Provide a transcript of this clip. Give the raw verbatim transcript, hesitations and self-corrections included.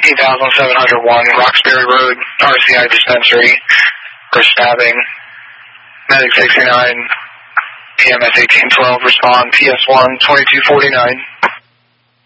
eighteen thousand seven hundred one, Roxbury Road, R C I dispensary, for stabbing. Medic sixty-nine, P M S eighteen twelve, respond, P S one, twenty-two forty-nine.